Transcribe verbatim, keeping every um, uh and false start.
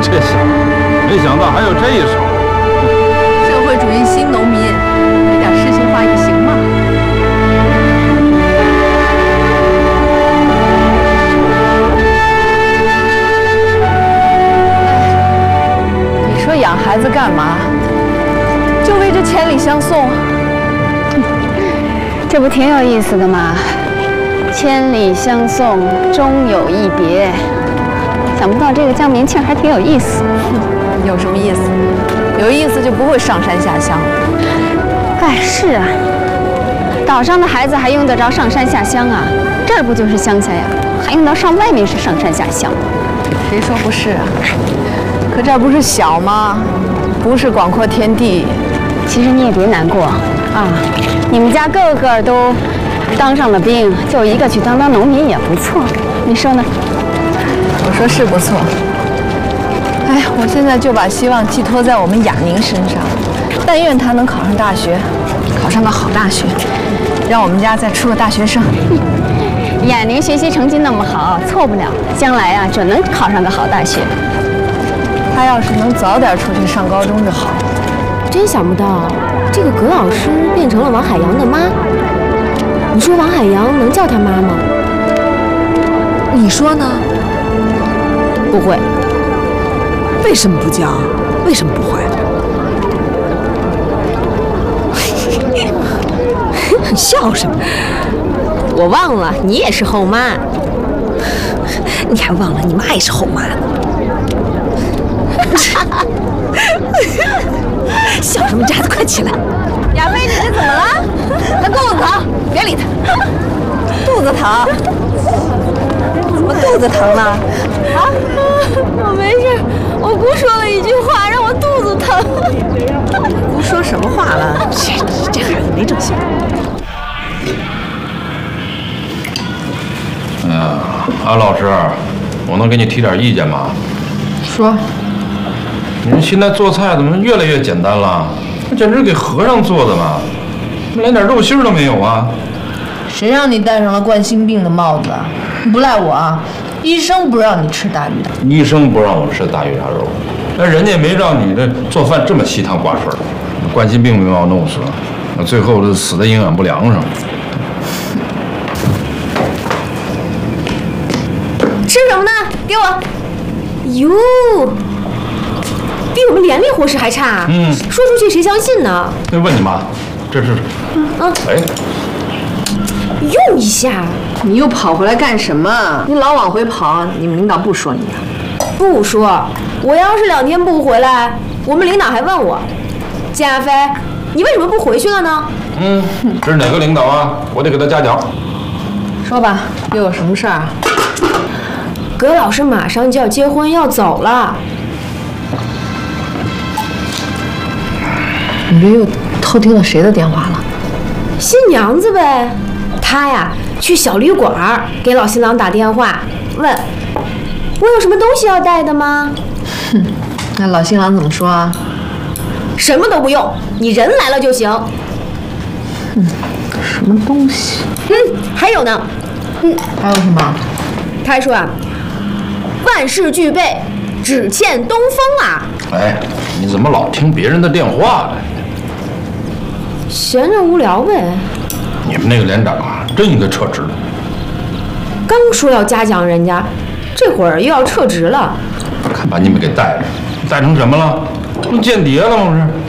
这小子，没想到还有这一手。 社会主义新农民，没点诗情画意行吗？你说养孩子干嘛？就为这千里相送？ 这不挺有意思的吗？千里相送，终有一别。想不到这个叫明庆还挺有意思。 有什么意思？有意思就不会上山下乡了。 哎，是啊，岛上的孩子还用得着上山下乡啊？这儿不就是乡下呀？还用得上外面是上山下乡？ 谁说不是啊？可这儿不是小吗？不是广阔天地。 其实你也别难过啊，你们家个个都当上了兵，就一个去当当农民也不错，你说呢？ 我说是不错。哎，我现在就把希望寄托在我们雅宁身上，但愿他能考上大学，考上个好大学，让我们家再出个大学生。 雅宁学习成绩那么好，错不了，将来啊准能考上个好大学。 他要是能早点出去上高中就好。 真想不到，这个葛老师变成了王海洋的妈。你说王海洋能叫他妈吗？ 你说呢？ 不会。 为什么不叫？为什么不会？你笑什么？ 我忘了，你也是后妈。 你还忘了你妈也是后妈呢。笑什么渣子？快起来！ 亚飞，你这怎么了？他肚子疼，别理他。肚子疼？怎么肚子疼呢？啊？ 我没事，我姑说了一句话，让我肚子疼。 姑说什么话了？ 这这孩子没正形。 哎呀，安老师，我能给你提点意见吗？ 说。 你说现在做菜怎么越来越简单了？那简直给和尚做的嘛，连点肉馅都没有啊！ 谁让你戴上了冠心病的帽子啊？不赖我啊！医生不让你吃大鱼大肉。 医生不让我吃大鱼大肉，那人家也没让你这做饭这么稀汤挂水，冠心病没把我弄死，那最后这死在营养不良上。 吃什么呢？给我。哟。比我们连里伙食还差，嗯，说出去谁相信呢？ 那问你妈，这是， 嗯， 哎， 用一下。 你又跑回来干什么？你老往回跑，你们领导不说你啊？ 不说，我要是两天不回来，我们领导还问我，金亚飞，你为什么不回去了呢？ 嗯，这是哪个领导啊？我得给他夹脚。 说吧，又有什么事儿啊？ 葛老师马上就要结婚要走了。 你这又偷听了谁的电话了？ 新娘子呗，她呀去小旅馆给老新郎打电话，问我有什么东西要带的吗？ 哼，那老新郎怎么说啊？ 什么都不用，你人来了就行。 嗯，什么东西？ 嗯，还有呢。 嗯，还有什么？ 他还说啊，万事俱备，只欠东风啊。 哎，你怎么老听别人的电话呢？ 闲着无聊呗。 你们那个连长啊，真应该撤职。 刚说要嘉奖人家，这会儿又要撤职了。 看把你们给带着，带成什么了？成间谍了吗？不是？